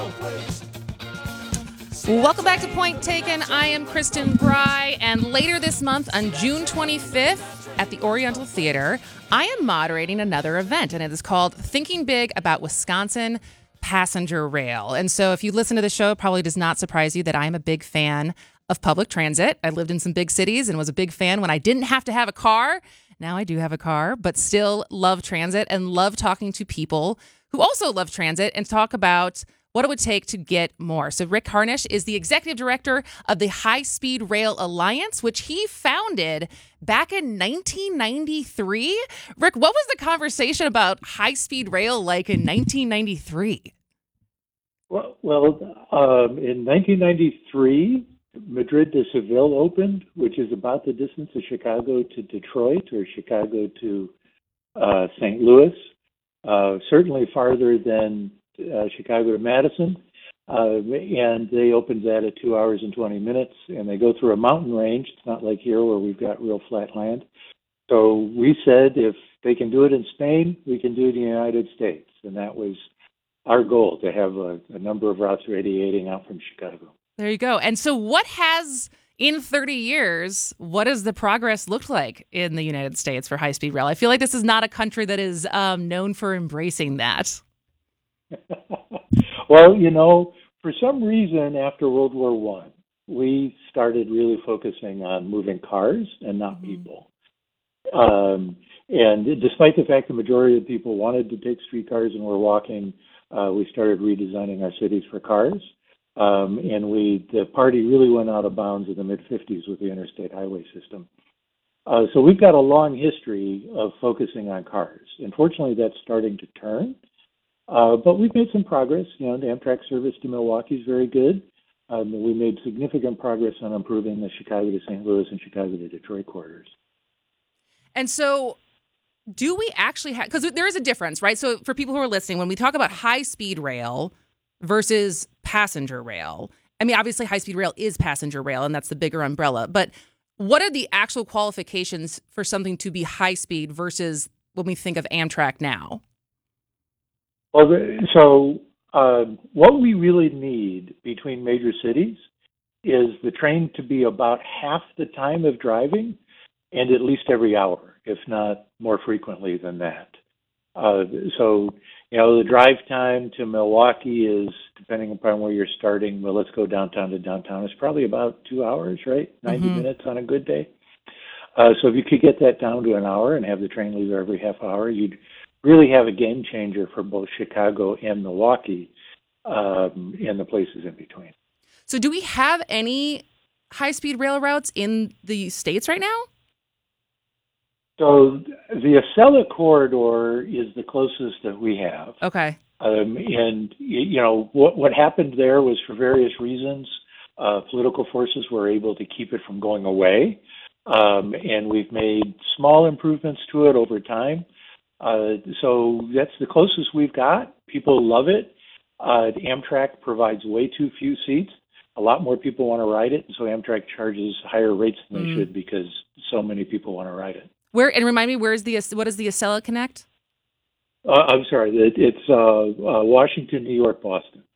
Welcome back to Point Taken. I am Kristen Bry, and later this month on June 25th at the Oriental Theater, I am moderating another event, and it is called Thinking Big About Wisconsin Passenger Rail. And so if you listen to the show, it probably does not surprise you that I am a big fan of public transit. I lived in some big cities and was a big fan when I didn't have to have a car. Now I do have a car, but still love transit and love talking to people who also love transit and talk about what it would take to get more. So Rick Harnisch is the executive director of the High Speed Rail Alliance, which he founded back in 1993. Rick, what was the conversation about high speed rail like in 1993? Well, in 1993, Madrid to Seville opened, which is about the distance of Chicago to Detroit or Chicago to St. Louis. Certainly farther than Chicago to Madison, and they opened that at 2 hours and 20 minutes, and they go through a mountain range. It's not like here where we've got real flat land. So we said if they can do it in Spain, we can do it in the United States, and that was our goal, to have a number of routes radiating out from Chicago. There you go. And so in 30 years, what has the progress looked like in the United States for high-speed rail? I feel like this is not a country that is known for embracing that. Well, for some reason after World War I, we started really focusing on moving cars and not people. And despite the fact the majority of people wanted to take streetcars and were walking, we started redesigning our cities for cars. And the party really went out of bounds in the mid-'50s with the interstate highway system. So we've got a long history of focusing on cars. Unfortunately, that's starting to turn. But we've made some progress. The Amtrak service to Milwaukee is very good. We made significant progress on improving the Chicago to St. Louis and Chicago to Detroit corridors. And so do we actually have, because there is a difference, right? So for people who are listening, when we talk about high-speed rail versus passenger rail, I mean, obviously high-speed rail is passenger rail, and that's the bigger umbrella. But what are the actual qualifications for something to be high-speed versus when we think of Amtrak now? Well, what we really need between major cities is the train to be about half the time of driving and at least every hour, if not more frequently than that. The drive time to Milwaukee is, depending upon where you're starting, well, let's go downtown to downtown, it's probably about 2 hours, right? 90 minutes on a good day. So if you could get that down to an hour and have the train leave every half hour, you'd really have a game changer for both Chicago and Milwaukee and the places in between. So do we have any high-speed rail routes in the States right now? So the Acela corridor is the closest that we have. Okay. What happened there was, for various reasons, political forces were able to keep it from going away. And we've made small improvements to it over time. So that's the closest we've got. People love it. Amtrak provides way too few seats. A lot more people want to ride it, and so Amtrak charges higher rates than they should because so many people want to ride it. Remind me, what is the Acela Connect? I'm sorry, it's Washington, New York, Boston.